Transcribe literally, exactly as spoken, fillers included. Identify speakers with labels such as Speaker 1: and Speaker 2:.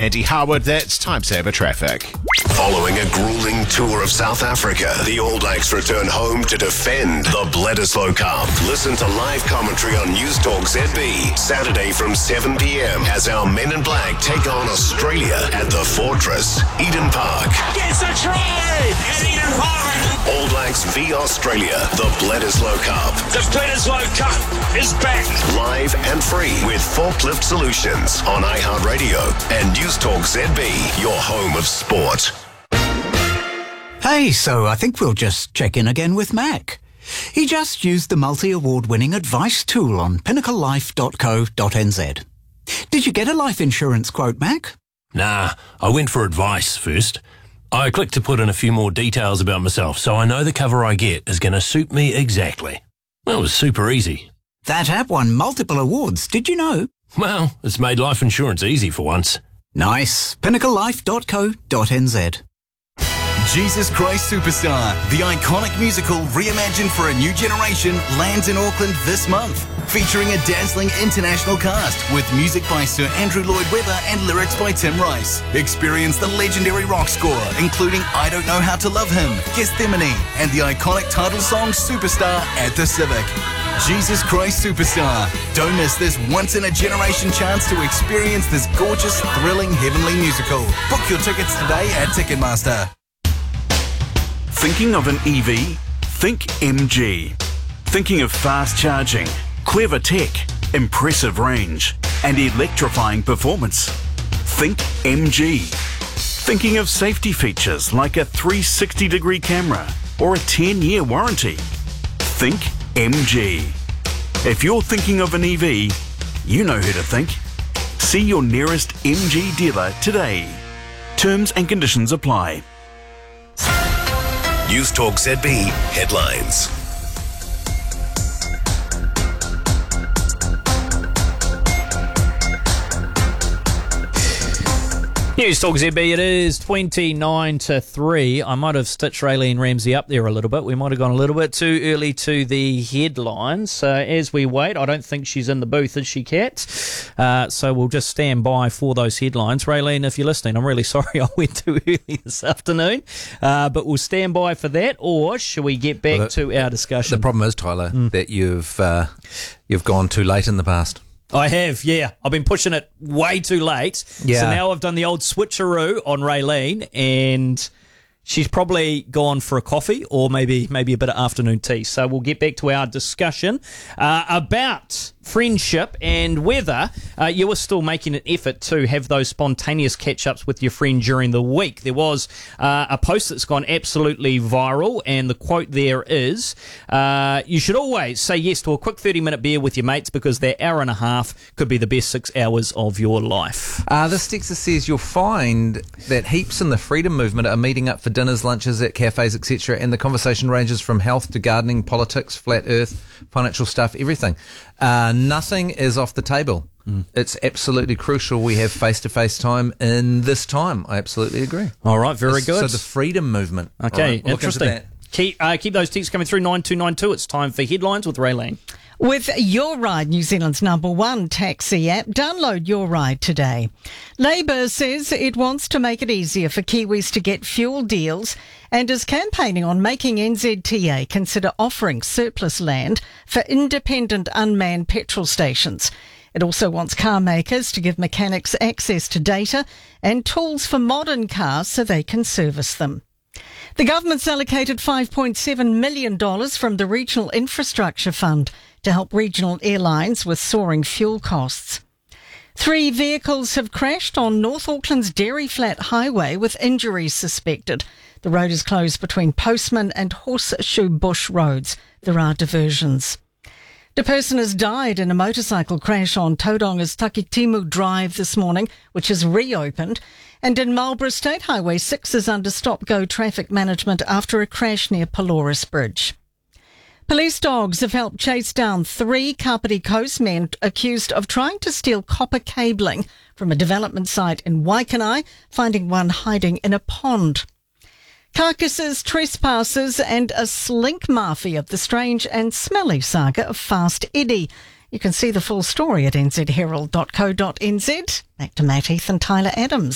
Speaker 1: Andy Harwood, that's Time Saver Traffic.
Speaker 2: Following a grueling tour of South Africa, the All Blacks return home to defend the Bledisloe Cup. Listen to live commentary on News Talk Z B, Saturday from seven p.m. as our Men in Black take on Australia at the Fortress, Eden Park.
Speaker 3: Gets a try at Eden Park.
Speaker 2: All Blacks v Australia, the Bledisloe Cup.
Speaker 3: The Bledisloe Cup is back.
Speaker 2: Live and free with Forklift Solutions on iHeartRadio and News Talk Z B, your home of sport.
Speaker 4: Hey, so I think we'll just check in again with Mac. He just used the multi-award-winning advice tool on pinnacle life dot co dot n z. Did you get a life insurance quote, Mac?
Speaker 5: Nah, I went for advice first. I clicked to put in a few more details about myself so I know the cover I get is going to suit me exactly. That was super easy.
Speaker 4: That app won multiple awards, did you know?
Speaker 5: Well, it's made life insurance easy for once.
Speaker 4: Nice. pinnacle life dot co dot n z.
Speaker 6: Jesus Christ Superstar, the iconic musical reimagined for a new generation, lands in Auckland this month, featuring a dazzling international cast with music by Sir Andrew Lloyd Webber and lyrics by Tim Rice. Experience the legendary rock score, including I Don't Know How to Love Him, Gethsemane, and the iconic title song Superstar at the Civic. Jesus Christ Superstar. Don't miss this once-in-a-generation chance to experience this gorgeous, thrilling, heavenly musical. Book your tickets today at Ticketmaster.
Speaker 7: Thinking of an E V? Think M G. Thinking of fast charging, clever tech, impressive range, and electrifying performance? Think M G. Thinking of safety features like a three sixty degree camera or a ten year warranty? Think M G. If you're thinking of an E V, you know who to think. See your nearest M G dealer today. Terms and conditions apply.
Speaker 2: News Talk Z B headlines.
Speaker 8: News Talk Z B, it is twenty-nine to three. I might have stitched Raylene Ramsey up there a little bit. We might have gone a little bit too early to the headlines. So as we wait, I don't think she's in the booth, is she, Kat? Uh, so we'll just stand by for those headlines. Raylene, if you're listening, I'm really sorry I went too early this afternoon. Uh, but we'll stand by for that, or shall we get back well, the, to our discussion?
Speaker 9: The problem is, Tyler, mm. that you've uh, you've gone too late in the past.
Speaker 8: I have, yeah. I've been pushing it way too late. Yeah. So now I've done the old switcheroo on Raylene, and she's probably gone for a coffee or maybe maybe a bit of afternoon tea. So we'll get back to our discussion uh, about friendship and whether uh, you were still making an effort to have those spontaneous catch-ups with your friend during the week. There was uh, a post that's gone absolutely viral, and the quote there is, uh, you should always say yes to a quick thirty-minute beer with your mates because that hour and a half could be the best six hours of your life.
Speaker 9: Uh, this texter says you'll find that heaps in the freedom movement are meeting up for dinners, lunches at cafes, et cetera, and the conversation ranges from health to gardening, politics, flat earth, financial stuff, everything. Uh, nothing is off the table. Mm. It's absolutely crucial we have face-to-face time in this time. I absolutely agree.
Speaker 8: All right, very good.
Speaker 9: So the freedom movement.
Speaker 8: Okay,
Speaker 9: right, we'll
Speaker 8: interesting. Keep, uh, keep those texts coming through, nine two nine two. It's time for headlines with Raylene.
Speaker 10: With Your Ride, New Zealand's number one taxi app, download Your Ride today. Labour says it wants to make it easier for Kiwis to get fuel deals and is campaigning on making N Z T A consider offering surplus land for independent unmanned petrol stations. It also wants car makers to give mechanics access to data and tools for modern cars so they can service them. The government's allocated five point seven million dollars from the Regional Infrastructure Fund to help regional airlines with soaring fuel costs. Three vehicles have crashed on North Auckland's Dairy Flat Highway with injuries suspected. The road is closed between Postman and Horseshoe Bush roads. There are diversions. The person has died in a motorcycle crash on Tauranga Takitimu Drive this morning, which is reopened. And in Marlborough State Highway six is under stop-go traffic management after a crash near Pelorus Bridge. Police dogs have helped chase down three Kapiti Coast men accused of trying to steal copper cabling from a development site in Waikanae, finding one hiding in a pond. Carcasses, trespassers and a slink mafia, the strange and smelly saga of Fast Eddie. You can see the full story at n z herald dot co dot n z. Back to Matt Heath and Tyler Adams.